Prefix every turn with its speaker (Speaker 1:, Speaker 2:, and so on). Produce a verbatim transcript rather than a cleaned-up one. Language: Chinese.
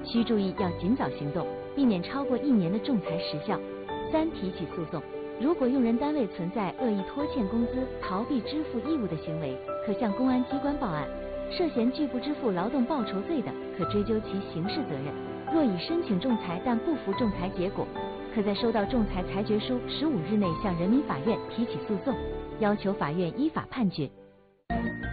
Speaker 1: 需注意要尽早行动，避免超过一年的仲裁时效。三、提起诉讼。如果用人单位存在恶意拖欠工资、逃避支付义务的行为，可向公安机关报案。涉嫌拒不支付劳动报酬罪的，可追究其刑事责任。若已申请仲裁但不服仲裁结果，可在收到仲裁裁决书十五日内向人民法院提起诉讼，要求法院依法判决。